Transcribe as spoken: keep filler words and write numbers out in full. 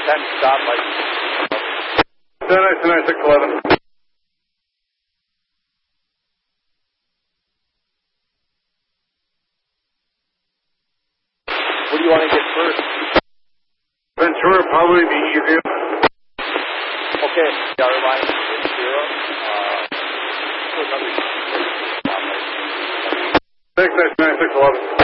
ten stop light. ten nine six eleven. What do you want to get first? Ventura probably be easiest. Okay, our line is zero. Uh, six nine six eleven.